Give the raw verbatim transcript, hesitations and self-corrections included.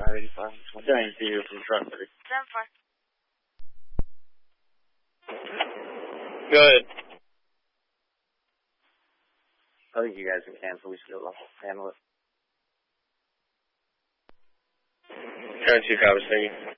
five eighty-five. I'm trying to see you from front. seven four. Go ahead. I think you guys can cancel. We should be able to handle it. Turn two, conversation.